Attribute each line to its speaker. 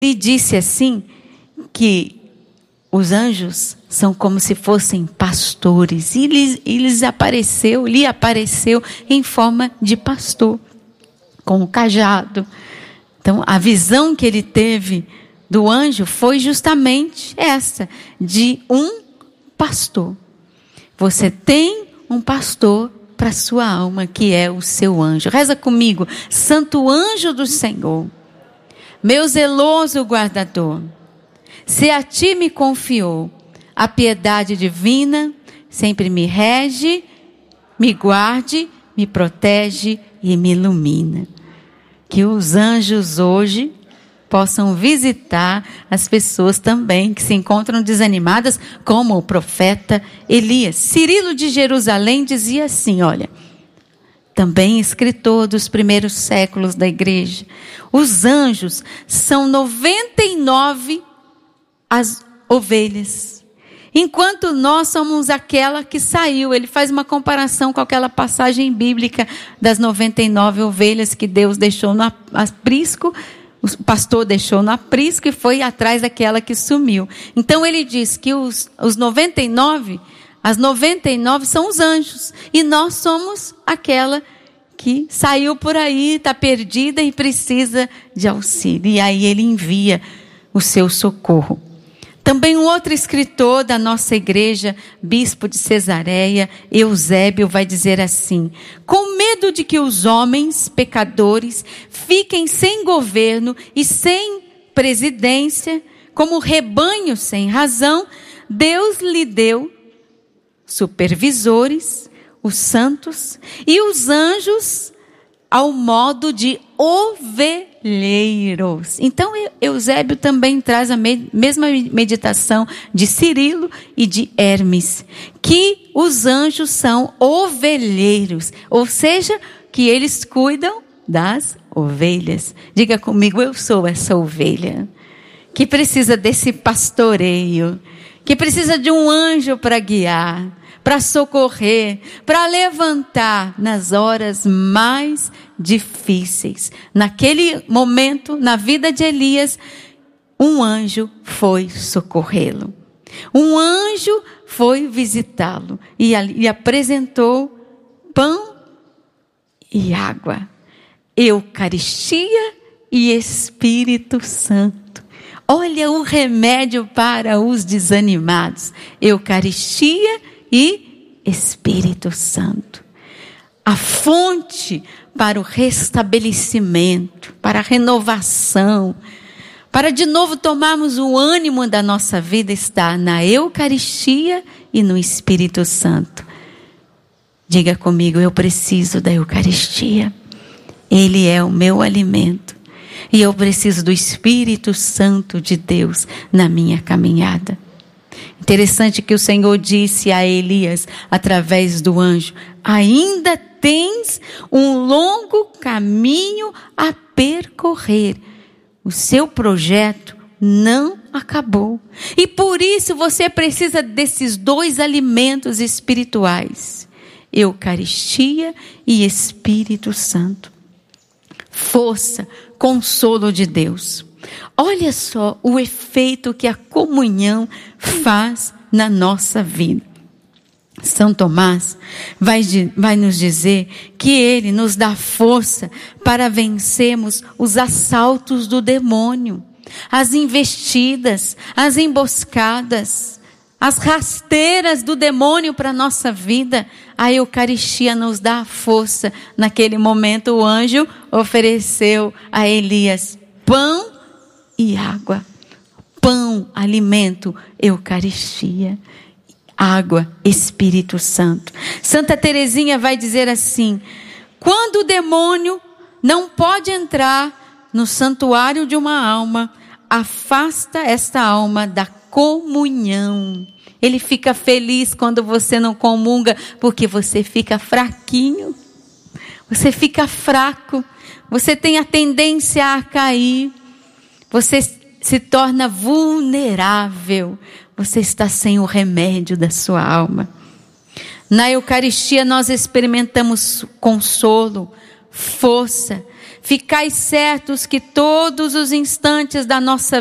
Speaker 1: Ele disse assim que os anjos são como se fossem pastores. E lhe apareceu em forma de pastor, com o cajado. Então, a visão que ele teve do anjo foi justamente essa, de um pastor. Você tem um pastor para a sua alma, que é o seu anjo. Reza comigo. Santo anjo do Senhor, meu zeloso guardador, se a ti me confiou a piedade divina, sempre me rege, me guarde, me protege e me ilumina. Que os anjos hoje possam visitar as pessoas também que se encontram desanimadas, como o profeta Elias. Cirilo de Jerusalém dizia assim, olha, também escritor dos primeiros séculos da igreja, os anjos são 99 as ovelhas, enquanto nós somos aquela que saiu. Ele faz uma comparação com aquela passagem bíblica das 99 ovelhas que Deus deixou no aprisco, o pastor deixou no aprisco e foi atrás daquela que sumiu. Então ele diz que os 99, as 99 são os anjos, e nós somos aquela que saiu por aí, está perdida e precisa de auxílio. E aí ele envia o seu socorro. Também um outro escritor da nossa igreja, bispo de Cesareia, Eusébio, vai dizer assim: com medo de que os homens pecadores fiquem sem governo e sem presidência, como rebanho sem razão, Deus lhe deu supervisores, os santos, e os anjos ao modo de ovelheiros. Então Eusébio também traz a mesma meditação de Cirilo e de Hermes, que os anjos são ovelheiros, ou seja, que eles cuidam das ovelhas. Diga comigo, eu sou essa ovelha que precisa desse pastoreio, que precisa de um anjo para guiar, para socorrer, para levantar nas horas mais difíceis. Naquele momento, na vida de Elias, um anjo foi socorrê-lo. Um anjo foi visitá-lo e apresentou pão e água, Eucaristia e Espírito Santo. Olha o remédio para os desanimados: Eucaristia e Espírito Santo. A fonte para o restabelecimento, para a renovação, para de novo tomarmos o ânimo da nossa vida, está na Eucaristia e no Espírito Santo. Diga comigo, eu preciso da Eucaristia. Ele é o meu alimento. E eu preciso do Espírito Santo de Deus na minha caminhada. Interessante que o Senhor disse a Elias, através do anjo: ainda tens um longo caminho a percorrer. O seu projeto não acabou. E por isso você precisa desses dois alimentos espirituais: Eucaristia e Espírito Santo. Força, consolo de Deus. Olha só o efeito que a comunhão faz na nossa vida. São Tomás vai nos dizer que ele nos dá força para vencermos os assaltos do demônio, as investidas, as emboscadas, as rasteiras do demônio para a nossa vida. A Eucaristia nos dá força. Naquele momento o anjo ofereceu a Elias pão e água. Pão, alimento, Eucaristia. Água, Espírito Santo. Santa Teresinha vai dizer assim: quando o demônio não pode entrar no santuário de uma alma, afasta esta alma da comunhão. Ele fica feliz quando você não comunga, porque você fica fraquinho, você fica fraco, você tem a tendência a cair, você se torna vulnerável, você está sem o remédio da sua alma. Na Eucaristia nós experimentamos consolo, força, Ficai certos que todos os instantes da nossa